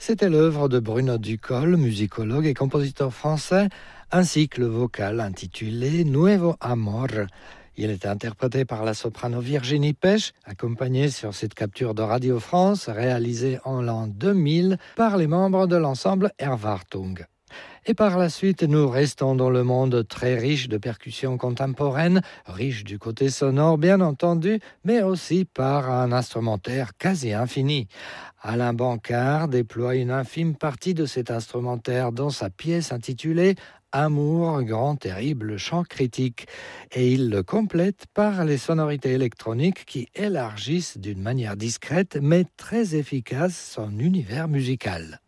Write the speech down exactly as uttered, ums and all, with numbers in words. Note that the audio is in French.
C'était l'œuvre de Bruno Ducol, musicologue et compositeur français, un cycle vocal intitulé Nuevo Amor. Il était interprété par la soprano Virginie Pech, accompagnée sur cette capture de Radio France, réalisée en l'an deux mille par les membres de l'ensemble Erwartung. Et par la suite, nous restons dans le monde très riche de percussions contemporaines, riche du côté sonore bien entendu, mais aussi par un instrumentaire quasi infini. Alain Bancard déploie une infime partie de cet instrumentaire dans sa pièce intitulée Amour, grand terrible chant critique, et il le complète par les sonorités électroniques qui élargissent d'une manière discrète mais très efficace son univers musical.